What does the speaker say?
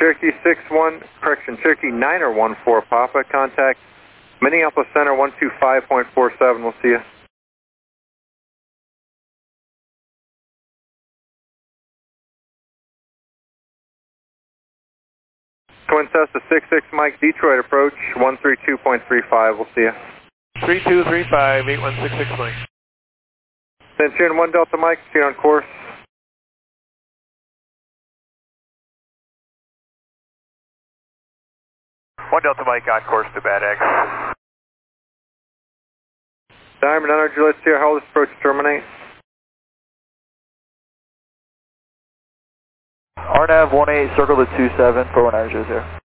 Cherokee Cherokee 914 Papa, contact Minneapolis Center 125.47, we'll see you. Twin Cessna 66 Mike, Detroit approach 132.35, we'll see you. 3235, 8166 Mike. Centurion 1 Delta Mike, see you on course. One Delta Mike on course to Bad X. Diamond Energy, let's see how this approach terminate. RNAV 18, circle to 27 for 1900.